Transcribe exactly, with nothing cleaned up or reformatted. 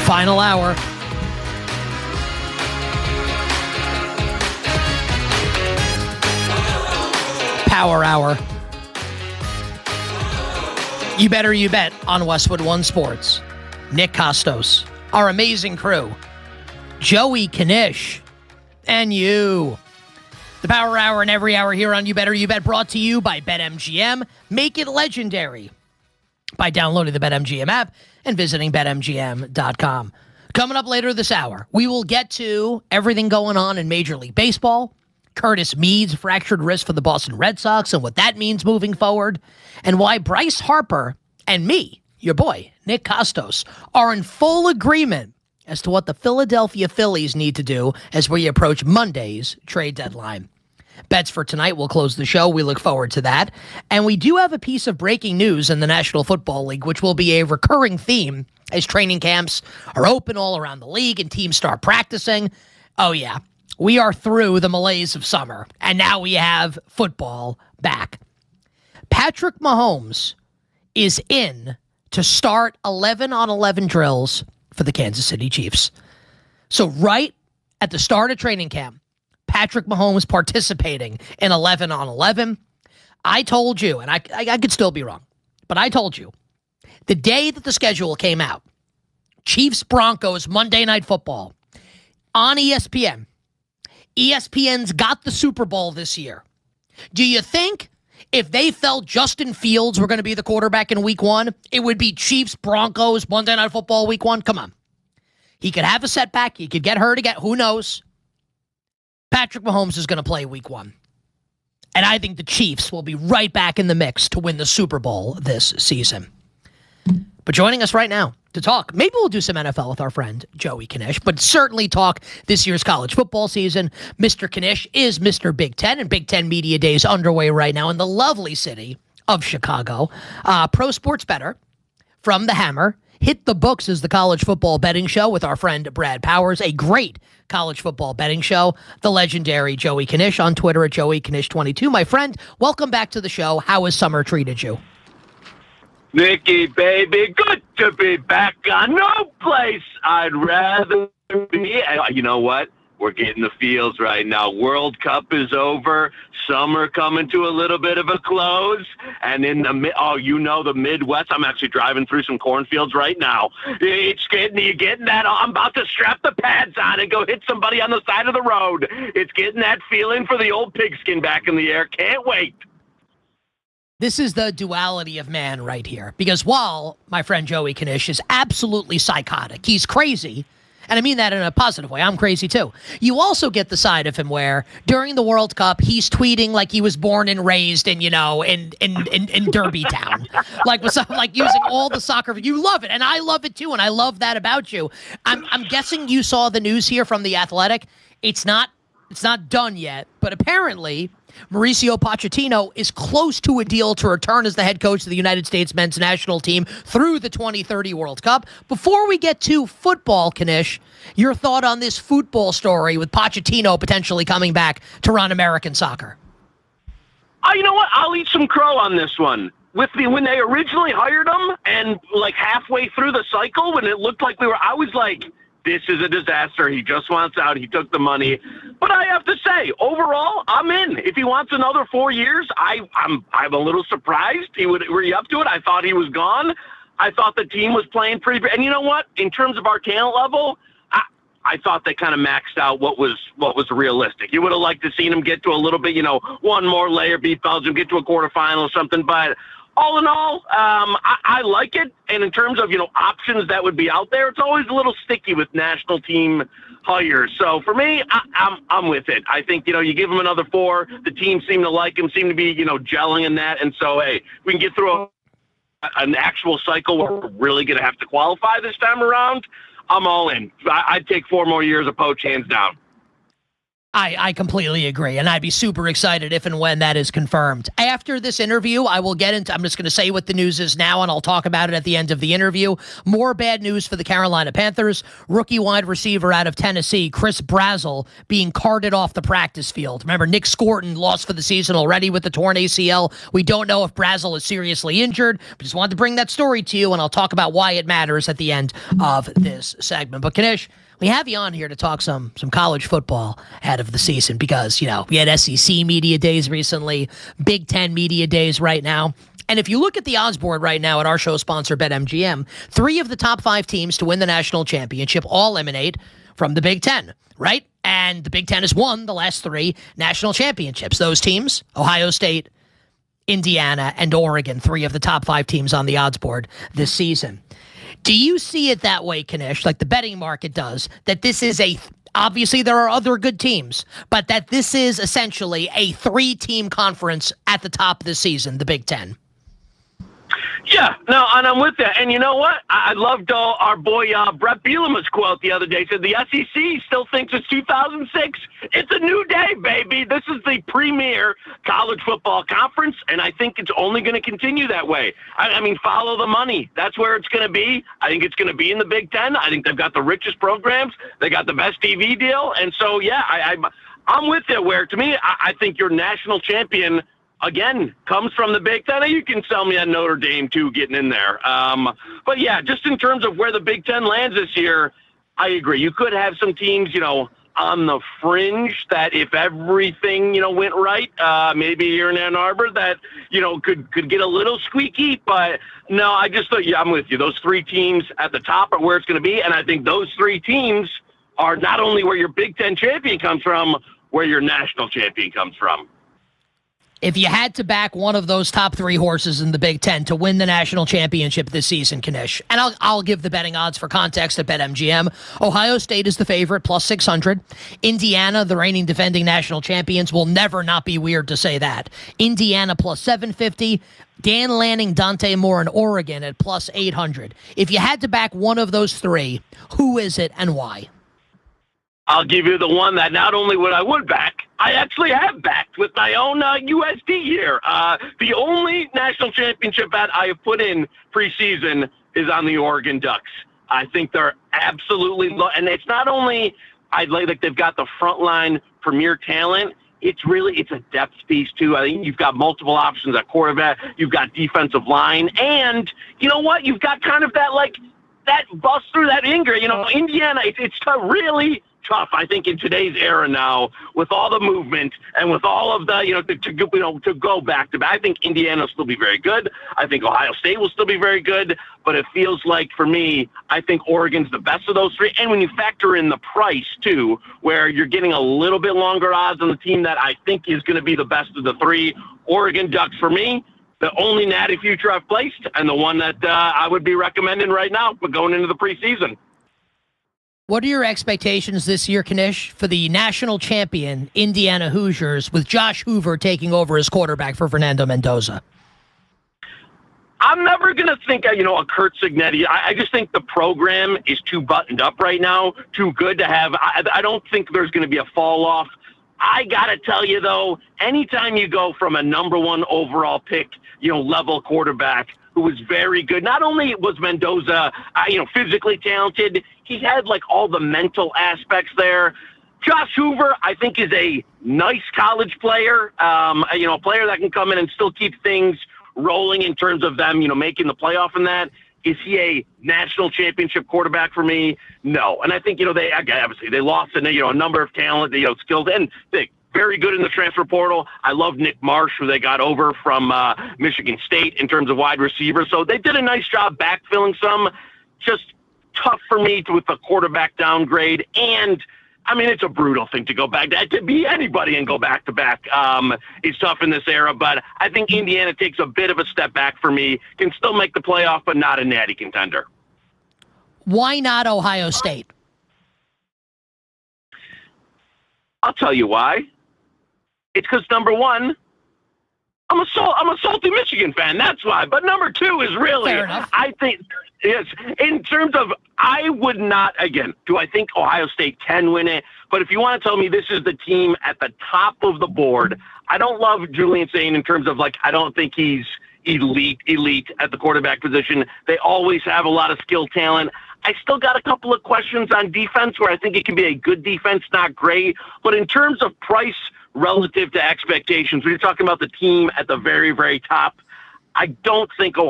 Final hour. Power hour. You better you bet on Westwood One Sports. Nick Costos, our amazing crew, Joey Knish, and you. The Power Hour and every hour here on You Better You Bet, brought to you by BetMGM. Make it legendary by downloading the BetMGM app and visiting bet M G M dot com. Coming up later this hour, we will get to everything going on in Major League Baseball, Curtis Mead's fractured wrist for the Boston Red Sox and what that means moving forward, and why Bryce Harper and me, your boy, Nick Costos, are in full agreement as to what the Philadelphia Phillies need to do as we approach Monday's trade deadline. Bets for tonight will close the show. We look forward to that. And we do have a piece of breaking news in the National Football League, which will be a recurring theme as training camps are open all around the league and teams start practicing. Oh, yeah. We are through the malaise of summer, and now we have football back. Patrick Mahomes is in to start eleven on eleven drills for the Kansas City Chiefs. So right at the start of training camp, Patrick Mahomes participating in eleven on eleven. I told you, and I, I, I could still be wrong, but I told you, the day that the schedule came out, Chiefs-Broncos Monday Night Football on E S P N. E S P N's got the Super Bowl this year. Do you think if they felt Justin Fields were going to be the quarterback in week one, it would be Chiefs-Broncos Monday Night Football week one? Come on. He could have a setback. He could get hurt again. Who knows? Patrick Mahomes is going to play week one. And I think the Chiefs will be right back in the mix to win the Super Bowl this season. But joining us right now to talk, maybe we'll do some N F L with our friend Joey Knish, but certainly talk this year's college football season. Mister Knish is Mister Big Ten, and Big Ten Media Days underway right now in the lovely city of Chicago. Uh, Pro Sports Bettor from the Hammer. Hit the Books is the college football betting show with our friend Brad Powers, a great college football betting show. The legendary Joey Knish on Twitter at Joey Knish twenty-two. My friend, welcome back to the show. How has summer treated you? Nicky, baby, good to be back on. No place I'd rather be. You know what? We're getting the feels right now. World Cup is over. Summer coming to a little bit of a close. And in the mid, oh, you know, the Midwest. I'm actually driving through some cornfields right now. It's getting, you getting that. I'm about to strap the pads on and go hit somebody on the side of the road. It's getting that feeling for the old pigskin back in the air. Can't wait. This is the duality of man right here. Because while my friend Joey Knish is absolutely psychotic, he's crazy, and I mean that in a positive way. I'm crazy too. You also get the side of him where during the World Cup, he's tweeting like he was born and raised in, you know, in in in, in Derby Town. like with some, like using all the soccer. You love it, and I love it too, and I love that about you. I'm I'm guessing you saw the news here from The Athletic. It's not it's not done yet, but apparently Mauricio Pochettino is close to a deal to return as the head coach of the United States men's national team through the twenty thirty World Cup. Before we get to football, Knish, your thought on this football story with Pochettino potentially coming back to run American soccer? Oh, you know what? I'll eat some crow on this one. With the when they originally hired him, and like halfway through the cycle, when it looked like we were, I was like, this is a disaster. He just wants out. He took the money. But I have to say, overall, I'm in. If he wants another four years, I, I'm I'm a little surprised. He would were you up to it? I thought he was gone. I thought the team was playing pretty. And you know what? In terms of our talent level, I, I thought they kind of maxed out what was what was realistic. You would have liked to seen him get to a little bit, you know, one more layer, beat Belgium, get to a quarterfinal or something. But all in all, um, I, I like it. And in terms of, you know, options that would be out there, it's always a little sticky with national team hires. So for me, I, I'm I'm with it. I think, you know, you give him another four. The team seem to like him, seem to be, you know, gelling in that. And so, hey, we can get through a, an actual cycle where we're really going to have to qualify this time around. I'm all in. I, I'd take four more years of Poach hands down. I, I completely agree, and I'd be super excited if and when that is confirmed. After this interview, I will get into, I'm just going to say what the news is now, and I'll talk about it at the end of the interview. More bad news for the Carolina Panthers. Rookie wide receiver out of Tennessee, Chris Brazzell, being carted off the practice field. Remember, Nick Scorton lost for the season already with the torn A C L. We don't know if Brazzell is seriously injured, but just wanted to bring that story to you, and I'll talk about why it matters at the end of this segment. But Kanish, we have you on here to talk some some college football ahead of the season because, you know, we had S E C media days recently, Big Ten media days right now. And if you look at the odds board right now at our show sponsor, BetMGM, three of the top five teams to win the national championship all emanate from the Big Ten, right? And the Big Ten has won the last three national championships. Those teams, Ohio State, Indiana, and Oregon, three of the top five teams on the odds board this season. Do you see it that way, Kanish, like the betting market does, that this is a, obviously there are other good teams, but that this is essentially a three-team conference at the top of the season, the Big Ten? Yeah, no, and I'm with that. And you know what? I loved uh, our boy uh, Brett Bielema's quote the other day. He said, the S E C still thinks it's two thousand six. It's a new day, baby. This is the premier college football conference, and I think it's only going to continue that way. I, I mean, follow the money. That's where it's going to be. I think it's going to be in the Big Ten. I think they've got the richest programs. They got the best T V deal. And so, yeah, I, I, I'm with you, where to me, I, I think your national champion – again, comes from the Big Ten. You can sell me on Notre Dame, too, getting in there. Um, but, yeah, just in terms of where the Big Ten lands this year, I agree. You could have some teams, you know, on the fringe that if everything, you know, went right, uh, maybe here in Ann Arbor that, you know, could, could get a little squeaky. But, no, I just thought, yeah, I'm with you. Those three teams at the top are where it's going to be. And I think those three teams are not only where your Big Ten champion comes from, where your national champion comes from. If you had to back one of those top three horses in the Big Ten to win the national championship this season, Kanish, and I'll I'll give the betting odds for context at BetMGM. Ohio State is the favorite, plus six hundred. Indiana, the reigning defending national champions, will never not be weird to say that. Indiana plus seven fifty. Dan Lanning, Dante Moore, and Oregon at plus eight hundred. If you had to back one of those three, who is it and why? I'll give you the one that not only would I would back, I actually have backed with my own uh, U S D here. Uh, the only national championship bet I have put in preseason is on the Oregon Ducks. I think they're absolutely low. And it's not only I'd like like they've got the frontline premier talent. It's really, it's a depth piece too. I think you've got multiple options at quarterback. You've got defensive line. And you know what? You've got kind of that, like, that buster, that Inger, you know, Indiana, it's, it's tough, really tough, I think, in today's era now, with all the movement and with all of the, you know, to, to you know, to go back to back. I think Indiana will still be very good. I think Ohio State will still be very good. But it feels like, for me, I think Oregon's the best of those three. And when you factor in the price, too, where you're getting a little bit longer odds on the team that I think is going to be the best of the three, Oregon Ducks, for me, the only natty future I've placed, and the one that uh, I would be recommending right now, but going into the preseason. What are your expectations this year, Kanish, for the national champion Indiana Hoosiers, with Josh Hoover taking over as quarterback for Fernando Mendoza? I'm never going to think, you know, a Kurt Cignetti. I, I just think the program is too buttoned up right now, too good to have. I, I don't think there's going to be a fall off. I got to tell you, though, anytime you go from a number one overall pick, you know, level quarterback who was very good, not only was Mendoza, uh, you know, physically talented, he had, like, all the mental aspects there. Josh Hoover, I think, is a nice college player, um, you know, a player that can come in and still keep things rolling in terms of them, you know, making the playoff and that. Is he a national championship quarterback for me? No. And I think, you know, they obviously they lost a, you know, a number of talent, you know, skills, and they very good in the transfer portal. I love Nick Marsh, who they got over from uh, Michigan State in terms of wide receiver. So they did a nice job backfilling some. Just tough for me to, with the quarterback downgrade. And I mean, it's a brutal thing to go back to, to be anybody and go back to back. Um, it's tough in this era, but I think Indiana takes a bit of a step back for me. Can still make the playoff, but not a natty contender. Why not Ohio State? I'll tell you why. It's because, number one, I'm a sal- I'm a salty Michigan fan. That's why. But number two is really, I think, yes, in terms of, I would not, again, do I think Ohio State can win it? But But if you want to tell me this is the team at the top of the board, I don't love Julian Sain in terms of, like, I don't think he's elite, elite at the quarterback position. They always have a lot of skill talent. I still got a couple of questions on defense where I think it can be a good defense, not great. But in terms of price relative to expectations, when you're talking about the team at the very, very top, I don't think Ohio